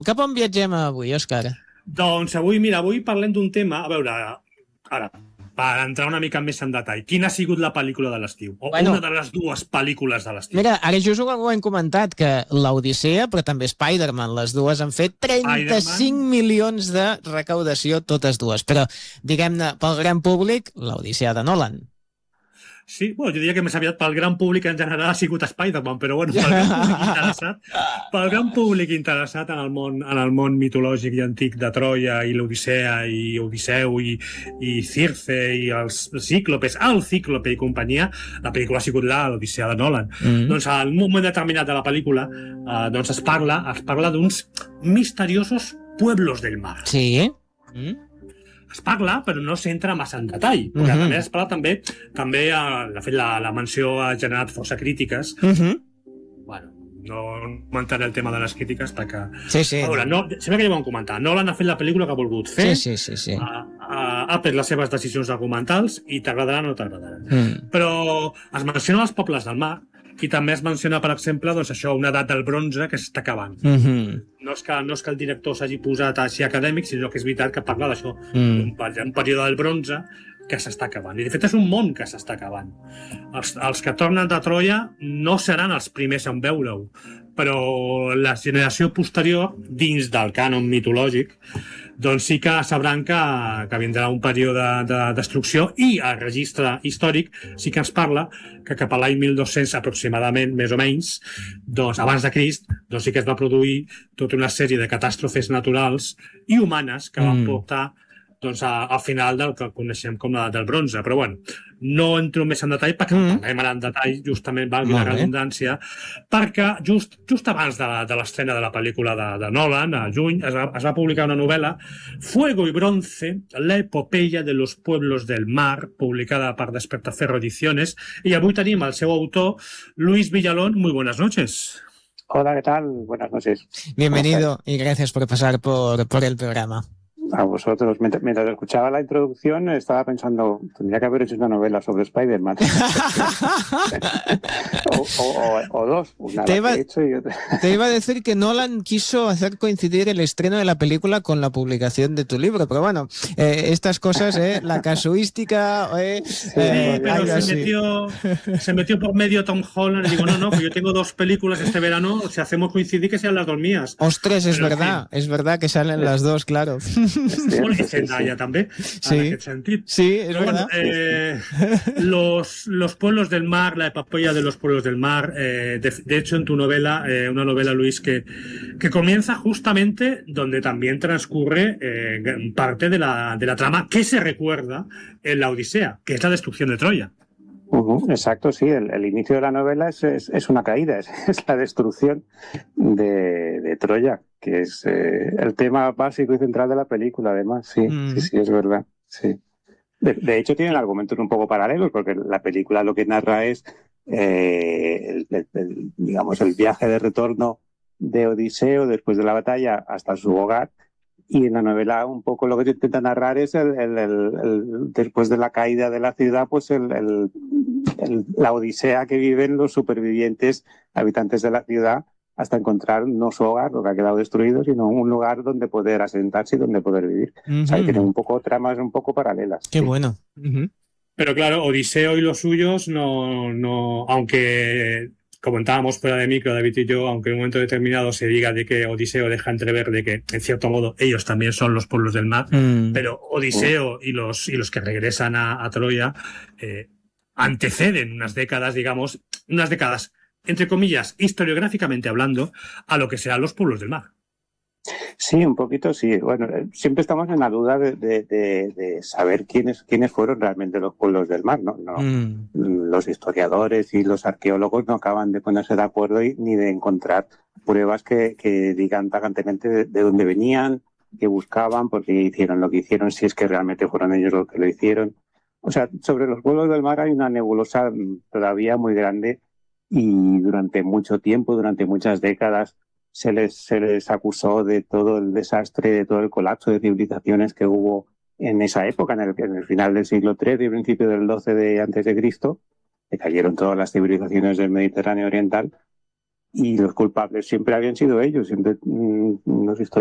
Cap on viatgem avui, Òscar? Doncs avui parlem d'un tema, a veure, ara, per entrar una mica més en detall, quina ha sigut la pel·lícula de l'estiu? O una de les dues pel·lícules de l'estiu? Mira, ara just ho hem comentat, que l'Odissea, però també Spider-Man, les dues han fet 35 milions de recaudació, totes dues. Però, diguem-ne, pel gran públic, l'Odissea de Nolan. Sí, bueno, jo diria que més aviat pel gran públic en general ha sigut Spider-Man, però bueno, pel gran públic interessat en el món mitològic i antic de Troia i l'Odissea i Odisseu i Circe i els Cíclopes, el Cíclope i companyia, la pel·lícula ha sigut l'Odissea de Nolan. Doncs en un moment determinat de la pel·lícula doncs es parla d'uns misteriosos pueblos del mar. Sí. Es parla, però no s'entra massa en detall, perquè també es parla també de fet la menció ha generat força crítiques. Bueno, no comentaré el tema de les crítiques perquè... Sí. A veure, sempre que ja ho vam comentar, Nolan ha fet la pel·lícula que ha volgut fer, sí. ha pres les seves decisions argumentals i t'agradarà o no t'agradarà. Però es menciona els pobles del mar i també es menciona, per exemple, doncs això, una edat del bronze que s'està acabant. No és que el director s'hagi posat així acadèmic, sinó que és veritat que parla d'això, un període del bronze que s'està acabant. I de fet és un món que s'està acabant. Els que tornen de Troia no seran els primers en veure-ho, però la generació posterior, dins del cànon mitològic, doncs sí que sabran que vindrà un període de destrucció i el registre històric sí que ens parla que cap a l'any 1200 aproximadament, més o menys, doncs abans de Crist, doncs sí que es va produir tota una sèrie de catàstrofes naturals i humanes que van portar doncs, al final del que coneixem com l'edat del bronze. Però bueno, no entro més en detall perquè parlem ara en detall, justament valgui la redundància, perquè just abans de l'estrena de la pel·lícula de Nolan, a juny, es va publicar una novel·la, Fuego y Bronce, la epopeya de los pueblos del mar, publicada per Despertaferro Ediciones, y avui tenim el seu autor, Luis Villalón. Muy buenas noches. Hola, ¿qué tal? Buenas noches. Bienvenido y gracias por pasar por el programa. A vosotros. Mientras escuchaba la introducción estaba pensando, tendría que haber hecho una novela sobre Spider-Man. o dos, una que he hecho y otra. Te iba a decir que Nolan quiso hacer coincidir el estreno de la película con la publicación de tu libro, pero bueno, estas cosas, la casuística... pero se metió por medio Tom Holland y digo, no, pues yo tengo dos películas este verano, si hacemos coincidir que sean las dos mías. Ostras, es verdad que salen las dos, claro. I Zendaya també, en aquest sentit. Sí, és verdad. Los pueblos del mar, la epopeya de los pueblos del mar, de hecho en tu novela, una novela, Luis, que comienza justamente donde también transcurre parte de la trama que se recuerda en la Odisea, que es la destrucción de Troya. Exacto, sí, el inicio de la novela es una caída, es la destrucción de Troya, que es el tema básico y central de la película, además, sí, es verdad, sí. De hecho, tienen argumentos un poco paralelos, porque la película lo que narra es, digamos, el viaje de retorno de Odiseo después de la batalla hasta su hogar, y en la novela un poco lo que se intenta narrar es después de la caída de la ciudad, pues la odisea que viven los supervivientes habitantes de la ciudad hasta encontrar no su hogar, lo que ha quedado destruido, sino un lugar donde poder asentarse y donde poder vivir. O sea, tienen un poco tramas un poco paralelas. Qué bueno. Pero claro, Odiseo y los suyos no, aunque comentábamos fuera de micro, David y yo, aunque en un momento determinado se diga de que Odiseo deja entrever de que, en cierto modo, ellos también son los pueblos del mar, pero Odiseo y los que regresan a Troya anteceden unas décadas, entre comillas, historiográficamente hablando, a lo que serán los pueblos del mar. Sí, un poquito sí. Bueno, siempre estamos en la duda de saber quiénes fueron realmente los pueblos del mar, ¿no? Los historiadores y los arqueólogos no acaban de ponerse de acuerdo ni de encontrar pruebas que digan tajantemente de dónde venían, qué buscaban, por qué hicieron lo que hicieron, si es que realmente fueron ellos los que lo hicieron. O sea, sobre los pueblos del mar hay una nebulosa todavía muy grande y durante mucho tiempo, durante muchas décadas, se les acusó de todo el desastre, de todo el colapso de civilizaciones que hubo en esa época, en el final del siglo XIII y principio del XII de antes de Cristo, que cayeron todas las civilizaciones del Mediterráneo oriental, y los culpables siempre habían sido ellos. Siempre los